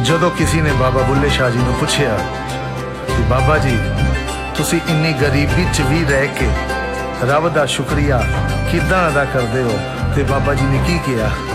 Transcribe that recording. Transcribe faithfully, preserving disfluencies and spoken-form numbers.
ਜਦੋਂ ਕਿਸੇ ਨੇ ਬਾਬਾ ਬੁੱਲੇ ਸ਼ਾਹ ਜੀ ਨੂੰ ਪੁੱਛਿਆ ਕਿ ਬਾਬਾ ਜੀ ਤੁਸੀਂ ਇੰਨੀ ਗਰੀਬੀ 'ਚ ਵੀ ਰਹਿ ਕੇ ਰੱਬ ਦਾ ਸ਼ੁਕਰੀਆ ਕਿੱਦਾਂ ਅਦਾ ਕਰਦੇ ਹੋ, ਤੇ ਬਾਬਾ ਜੀ ਨੇ ਕੀ ਕਿਹਾ?